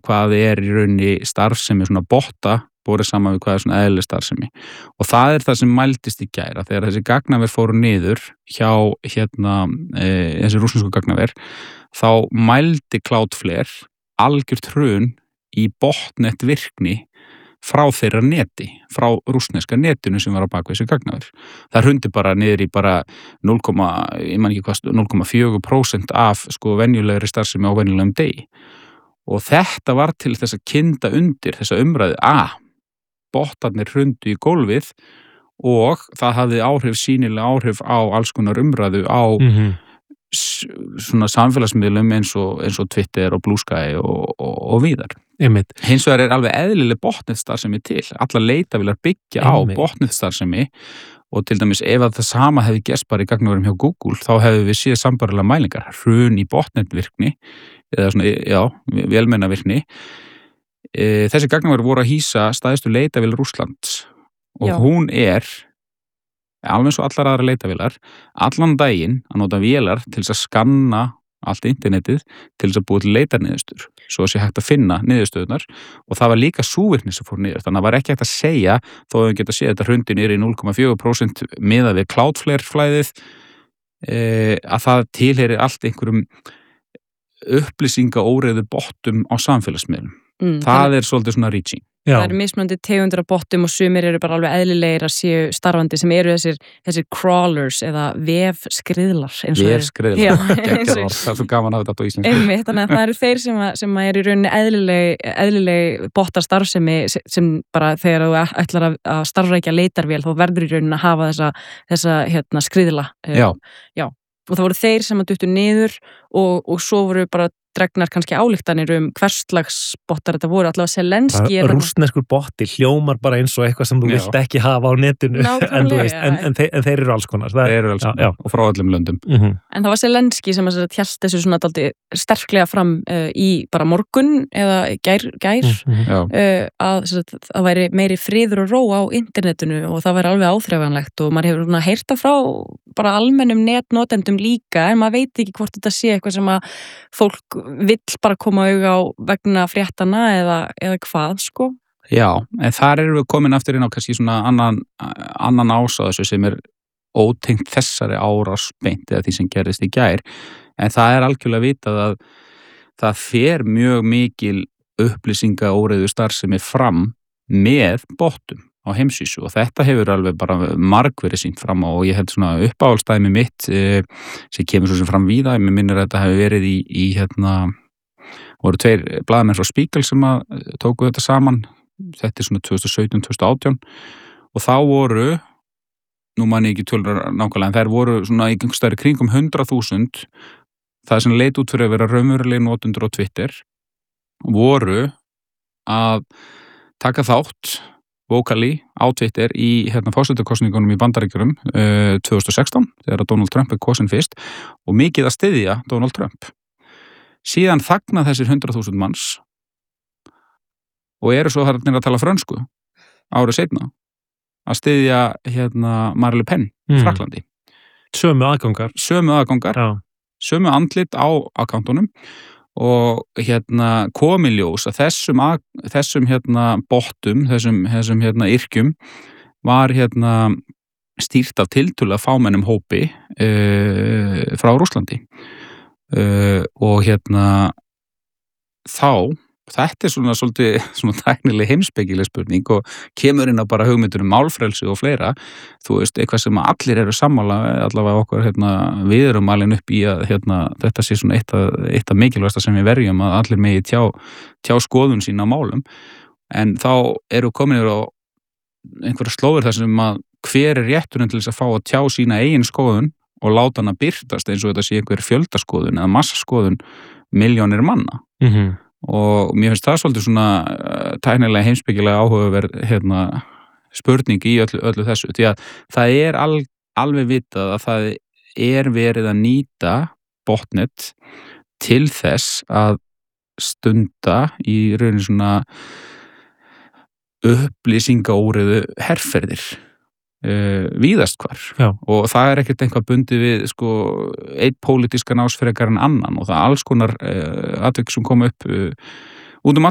hvað í rauninni starfsemi svona botta borið saman við hvað svona eðlileg starfsemi og það það sem mældist í gær að þegar þessi gagnaver fóru niður hjá þessi rússnesku gagnaver þá mældi Cloudflare algjört hrun í botnet virkni frá þeirra neti, frá rússneska netinu sem var á bakvið þessi gagnaver. Það hrundi bara niður í bara 0,4% af venjulegri starfsemi á venjulegum degi. Og þetta var til þess að kynda undir þessa umræðu bottarnir hrundu í gólfið og það hafði sýnilega áhrif á alls konar umræðu á svona samfélagsmiðlum eins og Twitter og Blue Sky og víðar. Hins vegar alveg eðlileg botnetstarfsemi til. Allar leitavélar byggja á botnetstarfsemi og til dæmis ef að það sama hefði gerst bara í gagnaverum hjá Google þá hefði við séð sambærilega mælingar, hrun í botnetvirkni eða svona, vélmenna virkni. Þessi gagnaver voru að hýsa stærstu leitavél Rússlands og hún alveg eins og allar aðra leitavélar allan daginn að nota vélar til þess að skanna allt internetið til þess að búa til leitarniðurstöður svo að sé hægt að finna niðurstöðunar og það var líka súvirkni sem fór niður þannig að það var ekki hægt að segja þó að við geta séð þetta hrundi niður í 0,4% miðað við Cloudflare flæðið að það tilheyri allt einhverjum upplýsingaóreiðu bottum á samfélagsmiðlum. Það svolítið svona reaching. Já. Það mismunandi tegundir af bottum og sumir eru bara alveg eðlilegir að séu starfandi sem eru þessir crawlers eða vefskriðlar. Vefskriðlar, það svo gaman að þetta á íslensku. Einmitt, þannig að það eru þeir sem eru í rauninni eðlileg bottar starfsemi sem bara þegar þú ætlar að starfrækja leitarvél þá verður í rauninni að hafa þessa skriðla. Já. Og það voru þeir sem að duttu niður og svo voru bara dregnar kannski ályktanir hverslags bottar þetta voru, allavega Zelenski rússneskur botti hljómar bara eins og eitthvað sem þú vilt ekki hafa á netinu en þeir eru alls konar og frá öllum löndum En það var Zelenski sem að tjast þessu svona daldi sterklega fram í bara morgun eða gær að það væri meiri friður og ró á internetinu og það væri alveg áþreifanlegt og maður hefur heyrta frá bara almennum netnotendum líka en maður veit ekki hvort þetta sé eitthvað sem að fólk vill bara koma auga á vegna fréttana eða hvað, sko? Já, en þar erum við komin aftur inn á kannski svona annan ás á þessu sem ótengt þessari árás beint eða því sem gerðist í gær, en það algjörlega vitað að það fer mjög mikil upplýsingaóreiðu starfsemi fram með bottum á heimsvísu og þetta hefur alveg bara margverið sýnt fram á og ég held svona uppáhaldstæmi mitt sem kemur svo sem fram víða, ég minnir að þetta hefur verið í voru 2 blaðamenn frá Spiegel sem að tóku þetta saman, þetta svona 2017-2018 og þá voru, nú man ég ekki tölur nákvæmlega, en þær voru svona í einhverstaðar kringum 100.000 það sem leit út fyrir að vera raunverulegir notendur á Twitter voru að taka þátt vocally á Twitter í forsetakosningunum í Bandaríkjunum 2016 þegar Donald Trump kosin fyrst og mikið að styðja Donald Trump. Síðan þagna þessir 100.000 manns og eru svo þarna að tala frönsku árið seinna að styðja Marine Le Pen Fraklandi. Sömu aðgangar. Sömu andlit á akkántunum og kom í ljós að þessum bottum, þessum yrkjum var stýrt af tiltölulega fámennum hópi frá Rússlandi og þá þetta svona svolítið svona tæknileg heimspekileg spurning og kemur inn á bara hugmyndir málfrelsi og fleira, þú veist, eitthvað sem allir eru sammála, allavega okkur við erum alveg upp í að þetta sé svona eitt af mikilvægasta sem við verjum að allir megi tjá skoðun sína á málum, en þá eru komin yfir á einhverja slóður þar sem að hver rétturinn til þess að fá að tjá sína eigin skoðun og láta hana birtast eins og þetta sé einhver fjöldaskoðun eða massaskoðun milljónir manna og mér finnst það svolítið svona tæknilega heimspekilega áhugaverð spurning í öllu þessu því að það alveg vitað að það verið að nýta botnet til þess að stunda í rauninni svona upplýsingaóreiðu herferðir víðast hvar og það ekkert eitthvað bundið við einn pólitískan ás frekar en annan og það alls konar atvik sem kom upp út